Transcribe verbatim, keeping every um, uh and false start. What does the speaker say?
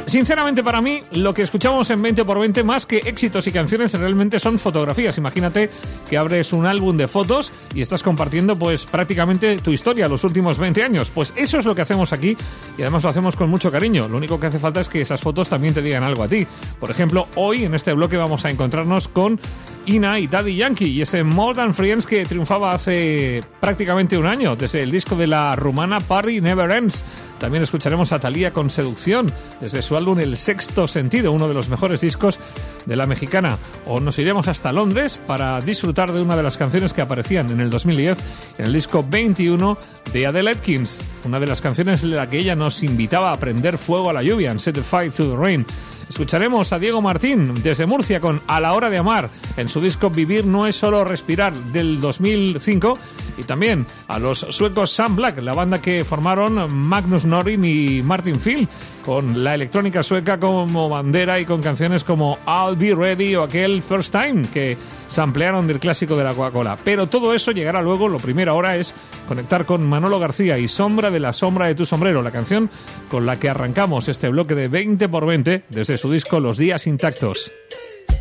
Sinceramente, para mí, lo que escuchamos en veinte por veinte, más que éxitos y canciones, realmente son fotografías. Imagínate que abres un álbum de fotos y estás compartiendo pues prácticamente tu historia, los últimos veinte años. Pues eso es lo que hacemos aquí y además lo hacemos con mucho cariño. Lo único que hace falta es que esas fotos también te digan algo a ti. Por ejemplo, hoy en este bloque vamos a encontrarnos con Ina y Daddy Yankee y ese More Than Friends que triunfaba hace prácticamente un año desde el disco de la rumana Party Never Ends. También escucharemos a Thalía con Seducción desde su álbum El Sexto Sentido, uno de los mejores discos de la mexicana. O nos iremos hasta Londres para disfrutar de una de las canciones que aparecían en el dos mil diez en el disco veintiuno de Adele Atkins, una de las canciones en la que ella nos invitaba a prender fuego a la lluvia en Set the Fire to the Rain. Escucharemos a Diego Martín desde Murcia con A la hora de amar en su disco Vivir no es solo respirar del dos mil cinco y también a los suecos Sam Black, la banda que formaron Magnus Norrin y Martin Field, con la electrónica sueca como bandera y con canciones como I'll Be Ready o aquel First Time que samplearon del clásico de la Coca-Cola. Pero todo eso llegará luego. Lo primero ahora es conectar con Manolo García y Sombra de la sombra de tu sombrero, la canción con la que arrancamos este bloque de veinte por veinte desde su disco Los días intactos.